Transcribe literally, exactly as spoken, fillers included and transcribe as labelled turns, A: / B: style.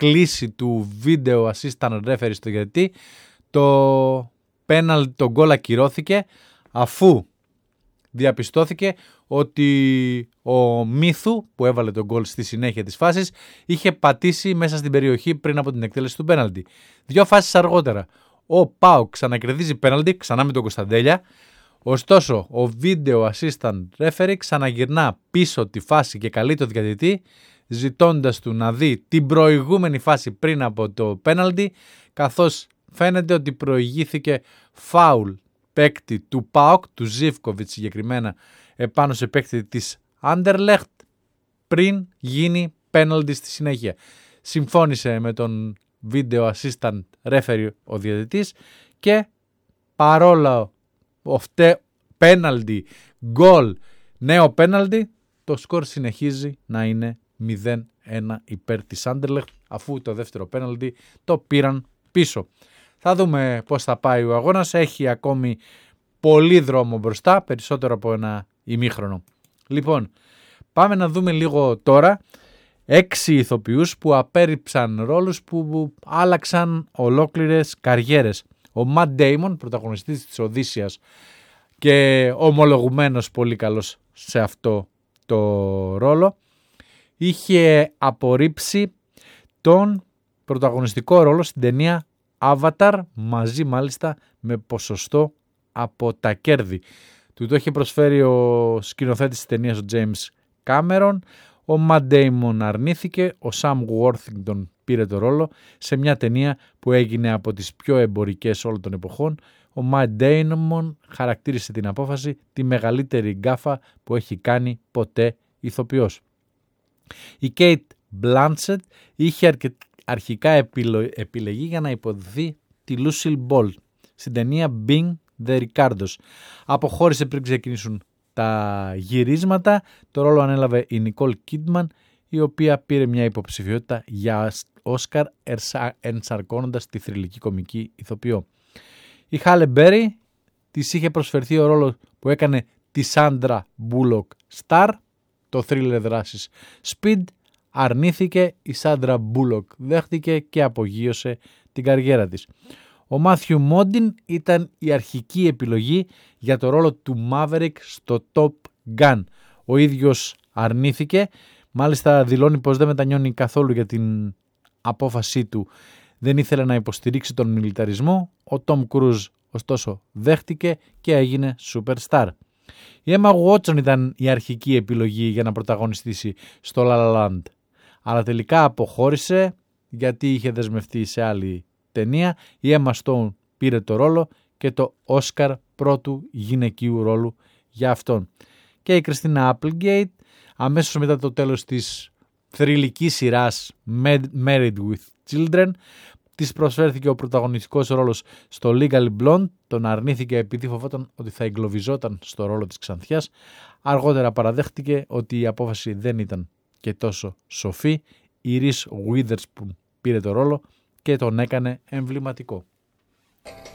A: κλίση του video assistant referee στο διαιτητή, το πέναλτι, το γκολ ακυρώθηκε αφού διαπιστώθηκε ότι ο Μύθου που έβαλε τον γκολ στη συνέχεια της φάσης είχε πατήσει μέσα στην περιοχή πριν από την εκτέλεση του πέναλτι. Δύο φάσεις αργότερα ο ΠΑΟΚ ξανακερδίζει πέναλτι ξανά με τον Κωνσταντέλια. Ωστόσο ο video assistant referee ξαναγυρνά πίσω τη φάση και καλεί το διαιτητή ζητώντας του να δει την προηγούμενη φάση πριν από το πέναλτι, καθώς φαίνεται ότι προηγήθηκε φάουλ παίκτη του ΠΑΟΚ, του Ζίβκοβιτς συγκεκριμένα, επάνω σε παίκτη της Άντερλεχτ πριν γίνει πέναλτι στη συνέχεια. Συμφώνησε με τον video assistant referee ο διαιτητής και παρόλο αυτό πέναλτι, γκολ, νέο πέναλτι, το σκορ συνεχίζει να είναι μηδέν ένα υπέρ της Άντερλεχτ αφού το δεύτερο πέναλτι το πήραν πίσω. Θα δούμε πώς θα πάει ο αγώνας. Έχει ακόμη πολύ δρόμο μπροστά, περισσότερο από ένα ημίχρονο. Λοιπόν, πάμε να δούμε λίγο τώρα έξι ηθοποιούς που απέρριψαν ρόλους που άλλαξαν ολόκληρες καριέρες. Ο Ματ Ντέιμον, πρωταγωνιστής της Οδύσσιας και ομολογουμένος πολύ καλός σε αυτό το ρόλο, είχε απορρίψει τον πρωταγωνιστικό ρόλο στην ταινία Avatar, μαζί μάλιστα με ποσοστό από τα κέρδη. Του το είχε προσφέρει ο σκηνοθέτης της ταινίας, ο James Cameron. Ο Matt Damon αρνήθηκε, ο Sam Worthington πήρε το ρόλο σε μια ταινία που έγινε από τις πιο εμπορικές όλων των εποχών. Ο Matt Damon χαρακτήρισε την απόφαση τη μεγαλύτερη γκάφα που έχει κάνει ποτέ ηθοποιός. Η Kate Blanchett είχε αρκετ... αρχικά επιλο... επιλεγεί για να υποδηθεί τη Lucille Ball στην ταινία Being the Ricardos. Αποχώρησε πριν ξεκινήσουν τα γυρίσματα. Το ρόλο ανέλαβε η Nicole Kidman, η οποία πήρε μια υποψηφιότητα για Όσκαρ ενσαρκώνοντας τη θρυλική κομική ηθοποιό. Η Halle Berry της είχε προσφερθεί ο ρόλο που έκανε τη Sandra Bullock Star, το θρίλερ δράσης Speed. Αρνήθηκε, η Sandra Bullock δέχτηκε και απογείωσε την καριέρα της. Ο Μάθιου Μόντιν ήταν η αρχική επιλογή για το ρόλο του Maverick στο Top Gun. Ο ίδιος αρνήθηκε, μάλιστα δηλώνει πως δεν μετανιώνει καθόλου για την απόφασή του. Δεν ήθελε να υποστηρίξει τον μιλιταρισμό. Ο Tom Cruise ωστόσο δέχτηκε και έγινε superstar. Η Emma Watson ήταν η αρχική επιλογή για να πρωταγωνιστήσει στο La La Land, αλλά τελικά αποχώρησε γιατί είχε δεσμευτεί σε άλλη ταινία. Η Emma Stone πήρε το ρόλο και το Όσκαρ πρώτου γυναικείου ρόλου για αυτόν. Και η Christina Applegate αμέσως μετά το τέλος της θρυλικής σειράς Married with Children της προσφέρθηκε ο πρωταγωνιστικός ρόλος στο Legally Blonde. Τον αρνήθηκε επειδή φοβόταν ότι θα εγκλωβιζόταν στο ρόλο της Ξανθιάς. Αργότερα παραδέχτηκε ότι η απόφαση δεν ήταν και τόσο σοφή. Η Reese Witherspoon πήρε το ρόλο και τον έκανε εμβληματικό.